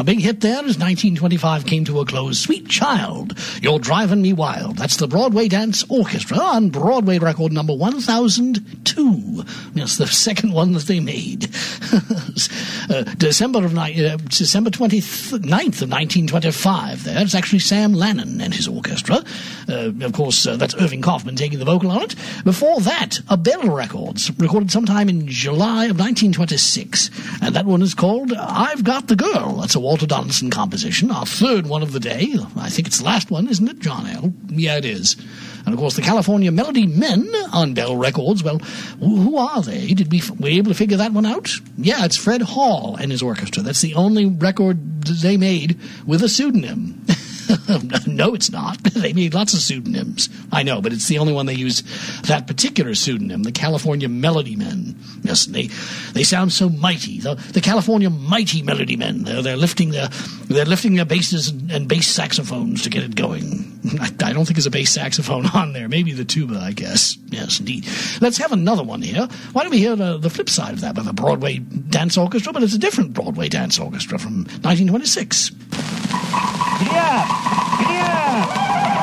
big hit there as 1925 came to a close. Sweet Child, You're Driving Me Wild. That's the Broadway Dance Orchestra on Broadway record number 1002. Yes, the second one that they made. December 29th of 1925 there. It's actually Sam Lannon and his orchestra. Of course, that's Irving Kaufman taking the vocal on it. Before that, a Bell Records, recorded sometime in July of 1926. And that one is called I've Got the Girl. That's a Walter Donaldson composition, our third one of the day. I think it's the last one, isn't it, John L.? Yeah, it is. And, of course, the California Melody Men on Bell Records. Well, who are they? Were we able to figure that one out? Yeah, it's Fred Hall and his orchestra. That's the only record they made with a pseudonym. No, it's not. They made lots of pseudonyms. I know, but it's the only one they use that particular pseudonym, the California Melody Men. Yes, they sound so mighty. The California Mighty Melody Men. They're lifting their basses and bass saxophones to get it going. I don't think there's a bass saxophone on there. Maybe the tuba, I guess. Yes, indeed. Let's have another one here. Why don't we hear the flip side of that by the Broadway Dance Orchestra? But it's a different Broadway Dance Orchestra from 1926. Yeah!